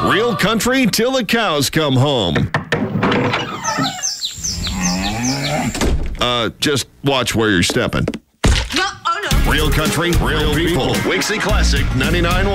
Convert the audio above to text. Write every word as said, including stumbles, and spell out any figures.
Real country till the cows come home. Uh, just watch where you're stepping. No, oh no. Real country, real people. Wixie Classic ninety-nine point one.